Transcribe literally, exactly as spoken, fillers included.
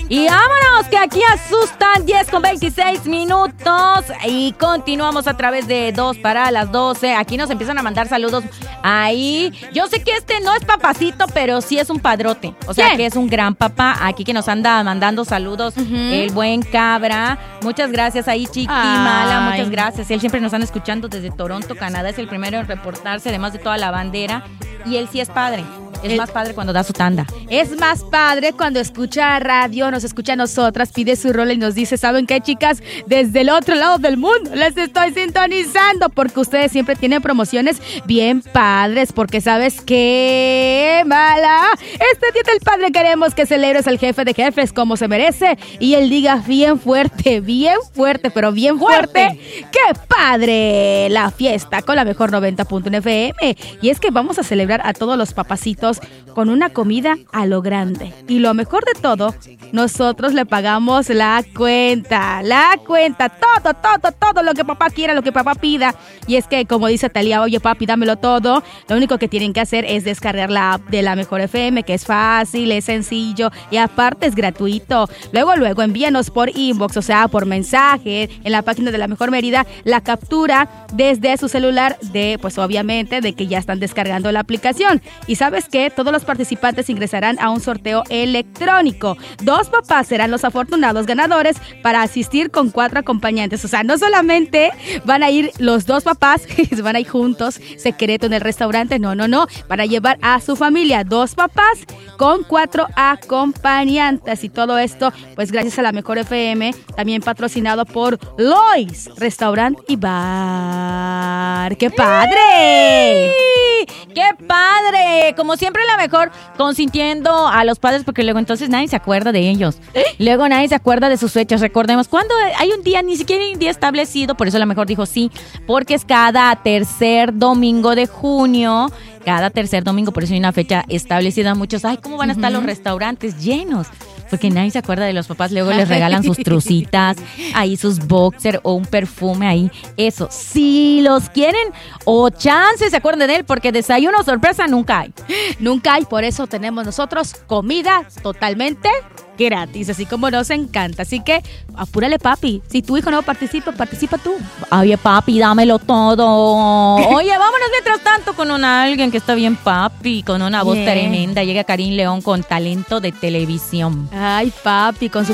Y vámonos, que aquí asustan. Diez con veintiséis minutos. Y continuamos a través de dos para las doce. Aquí nos empiezan a mandar saludos. Ahí, yo sé que este no es papacito, pero sí es un padrote. O sea, ¿Quién? Que es un gran papá. Aquí que nos anda mandando saludos. Uh-huh. El buen Cabra. Muchas gracias ahí, Chiqui Ay. Mala. Muchas gracias. Él siempre nos anda escuchando desde Toronto, Canadá. Es el primero en reportarse, además de toda la bandera. Y él sí es padre. Es el, más padre cuando da su tanda. Es más padre cuando escucha radio, nos escucha a nosotras, pide su rol y nos dice, ¿saben qué, chicas? Desde el otro lado del mundo les estoy sintonizando porque ustedes siempre tienen promociones bien padres, porque ¿sabes qué, Mala? Este Día del Padre queremos que celebres al jefe de jefes como se merece y él diga bien fuerte, bien fuerte, pero bien fuerte. fuerte. ¡Qué padre! La fiesta con la mejor noventa punto uno F M. Y es que vamos a celebrar a todos los papacitos con una comida a lo grande. Y lo mejor de todo, nosotros le pagamos la cuenta, la cuenta, todo, todo, todo lo que papá quiera, lo que papá pida. Y es que, como dice Talía, oye papi, dámelo todo. Lo único que tienen que hacer es descargar la app de la Mejor F M, que es fácil, es sencillo y aparte es gratuito. Luego, luego envíanos por inbox, o sea, por mensaje, en la página de La Mejor Mérida, la captura desde su celular de, pues obviamente, de que ya están descargando la aplicación. Y ¿sabes qué? Todos los participantes ingresarán a un sorteo electrónico. Dos papás serán los afortunados ganadores para asistir con cuatro acompañantes. O sea, no solamente van a ir los dos papás, van a ir juntos, secreto en el restaurante. No, no, no. Van a llevar a su familia, dos papás con cuatro acompañantes. Y todo esto, pues gracias a La Mejor F M, también patrocinado por Lois Restaurant y Bar. ¡Qué padre! ¡Qué padre! Como siempre, La Mejor consintiendo a los padres, porque luego entonces nadie se acuerda de ellos. ¿Eh? Luego nadie se acuerda de sus fechas. Recordemos, cuando hay un día, ni siquiera hay un día establecido, por eso La Mejor dijo sí, porque es cada tercer domingo de junio. Cada tercer domingo, por eso hay una fecha establecida. Muchos, ay, ¿cómo van a estar uh-huh. los restaurantes llenos? Porque nadie se acuerda de los papás. Luego les regalan sus trucitas, ahí sus boxer o un perfume ahí. Eso, si los quieren o chance se acuerden de él, porque desayuno sorpresa nunca hay. Nunca hay, por eso tenemos nosotros comida totalmente gratis, así como nos encanta. Así que apúrale, papi. Si tu hijo no participa, participa tú. Oye, papi, dámelo todo. Oye, vámonos mientras tanto con una alguien que está bien papi, con una voz yeah. tremenda. Llega Karim León con talento de televisión. Ay, papi, con su